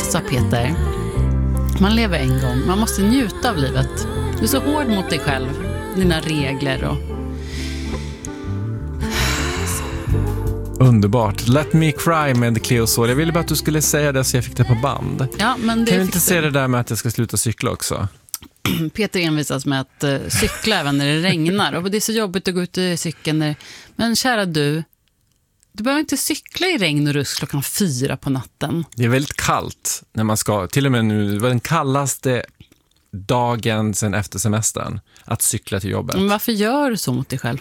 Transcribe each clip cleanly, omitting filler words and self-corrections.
sa Peter, man lever en gång, man måste njuta av livet. Du är så hård mot dig själv, dina regler och... Underbart. Let me cry med Cleo Sol. Jag ville bara att du skulle säga det så jag fick det på band. Ja, men det kan du inte se det där med att jag ska sluta cykla också? Peter envisas med att cykla även när det regnar. Och det är så jobbigt att gå ut i cykeln. Men kära du behöver inte cykla i regn och rusk 4:00 på natten. Det är väldigt kallt när man ska, till och med nu, det var den kallaste dagen sen efter semestern att cykla till jobbet. Men varför gör du så mot dig själv?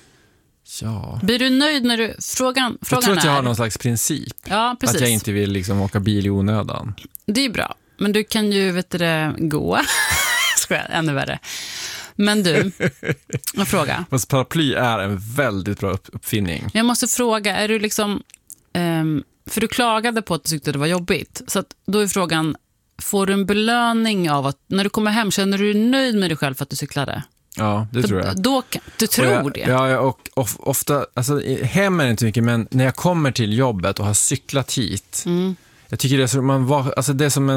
Ja. Blir du nöjd när du... Frågan jag tror att jag är... har någon slags princip. Ja, precis. Att jag inte vill liksom åka bil i onödan. Det är bra. Men du kan ju, gå. Ännu värre. Men du, en fråga. Fast paraply är en väldigt bra uppfinning. Jag måste fråga, är du liksom... för du klagade på att du tyckte det var jobbigt. Så att då är frågan, får du en belöning av att... När du kommer hem, känner du dig nöjd med dig själv för att du cyklade? Ja, det tror jag. Du tror det? Ja, och ofta, alltså hem är det inte mycket, men när jag kommer till jobbet och har cyklat hit, jag tycker det är så, det är som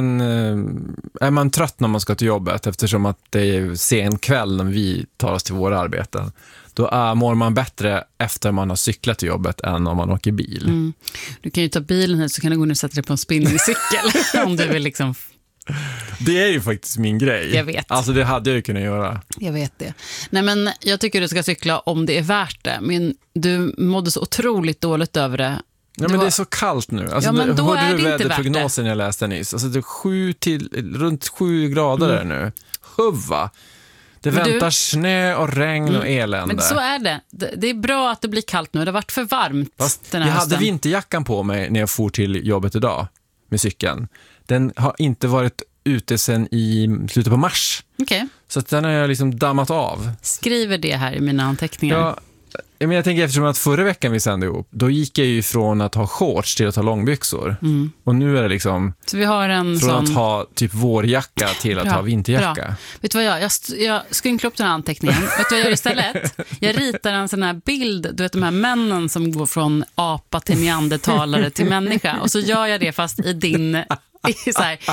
är man trött när man ska till jobbet eftersom att det är sen kväll när vi tar oss till våra arbeten. Då mår man bättre efter man har cyklat till jobbet än om man åker bil. Du kan ju ta bilen här så kan du gå ner och sätta dig på en spinningcykel om du vill liksom... Det är ju faktiskt min grej. Jag vet. Alltså det hade jag ju kunnat göra. Jag vet det. Nej, men jag tycker du ska cykla om det är värt det. Men du mådde så otroligt dåligt över det. Ja, men det är så kallt nu. Alltså, ja, men då hörde är du det inte värt prognosen jag läste nyss? Alltså det är runt 7 grader där nu. Huva. Det väntar snö och regn och elände. Men så är det. Det är bra att det blir kallt nu. Det har varit för varmt den här jag hösten. hade vinterjackan på mig när jag for till jobbet idag med cykeln. Den har inte varit ute sedan i slutet på mars. Okay. Så att den har jag liksom dammat av. Skriver det här i mina anteckningar. Ja, men jag tänker eftersom att förra veckan vi sände ihop, då gick jag ju från att ha shorts till att ha långbyxor. Och nu är det liksom så vi har en från sån... att ha typ vårjacka till att ha vinterjacka. Bra. Vet du vad jag skrynklar upp den här anteckningen. Vet du vad jag gör istället? Jag ritar en sån här bild, du vet de här männen som går från apa till neandertalare till människa. Och så gör jag det fast i din... så här,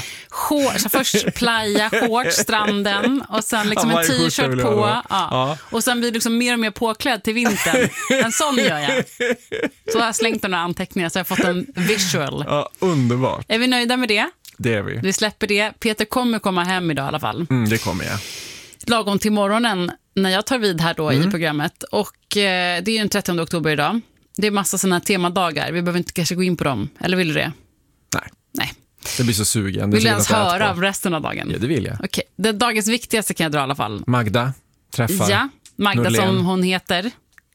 först playa, shorts, stranden och sen liksom en t-shirt på och sen blir det liksom mer och mer påklädd till vintern. En sån gör jag. Så har jag slängt några anteckningar så jag har fått en visual. Ja, underbart. Är vi nöjda med det? Det är vi. Vi släpper det. Peter kommer komma hem idag i alla fall. Det kommer jag. Lagom till morgonen när jag tar vid här då i programmet. Och det är ju den 30 oktober idag. Det är massa sådana här temadagar. Vi behöver inte kanske gå in på dem. Eller vill du det? Nej. Det blir så sugen. Vill du ens höra av resten av dagen? Ja, det vill jag. Okej. Det dagens viktigaste kan jag dra i alla fall. Magda träffar Magda Norlén. som hon heter.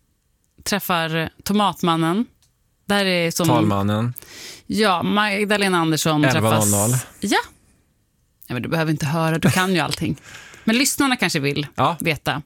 Träffar Tomatmannen. Där är som... Talmannen. Ja, Magdalena Andersson 11:00. träffas... Ja, men du behöver inte höra. Du kan ju allting. Men lyssnarna kanske vill veta.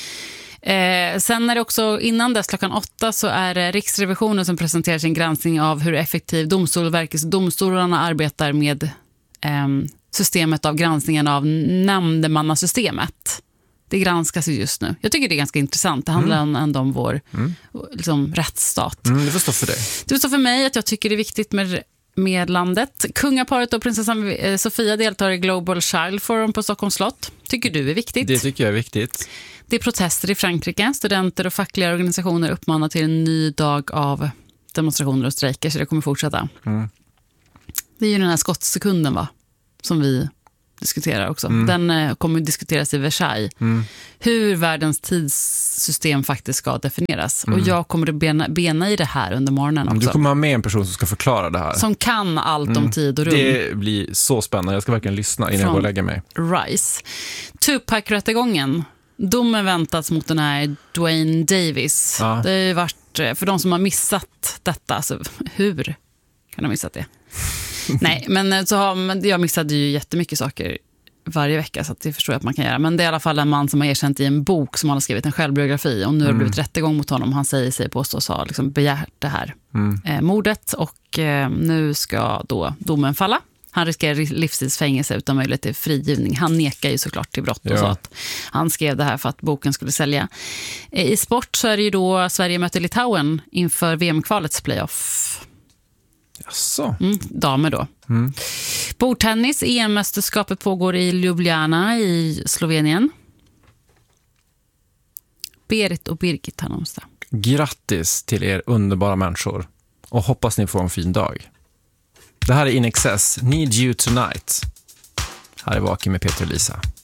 Sen är det också innan dess 8:00 så är det Riksrevisionen som presenterar sin granskning av hur effektiv Domstolsverkets domstolarna arbetar med systemet av granskningen av nämndemannasystemet. Det granskas ju just nu. Jag tycker det är ganska intressant. Det handlar ändå om vår liksom, rättsstat. Det får stå för dig. Det får stå för mig att jag tycker det är viktigt med landet. Kungaparet och prinsessan Sofia deltar i Global Child Forum på Stockholms slott. Tycker du är viktigt? Det tycker jag är viktigt. Det är protester i Frankrike. Studenter och fackliga organisationer uppmanar till en ny dag av demonstrationer och strejker, så det kommer fortsätta. Det är ju den här skottsekunden som vi diskuterar också. Den kommer att diskuteras i Versailles. Hur världens tidssystem faktiskt ska definieras. Och jag kommer att bena i det här under morgonen också. Du kommer ha med en person som ska förklara det här. Som kan allt om tid och rum. Det blir så spännande. Jag ska verkligen lyssna innan jag går och lägger mig. Rice. Tupac-rättegången. Domen väntas mot den här Dwayne Davis. Det har ju varit, för de som har missat detta, alltså, hur kan de ha missat det? Nej, men jag missade ju jättemycket saker varje vecka, så att det förstår jag att man kan göra. Men det är i alla fall en man som har erkänt i en bok som han har skrivit, en självbiografi, och nu har det blivit rättegång mot honom. Han säger sig påstås ha liksom begärt det här mordet, och nu ska då domen falla. Han riskerar livstidsfängelse utan möjlighet till frigivning. Han nekar ju såklart till brott och så att han skrev det här för att boken skulle sälja. I sport så är det ju då Sverige möter Litauen inför VM-kvalets playoff. Jaså? Damer då. Bordtennis, EM-mästerskapet pågår i Ljubljana i Slovenien. Berit och Birgit har namnsdag. Grattis till er underbara människor. Och hoppas ni får en fin dag. Det här är In Excess, Need You Tonight. Här är Vaken med Peter och Lisa.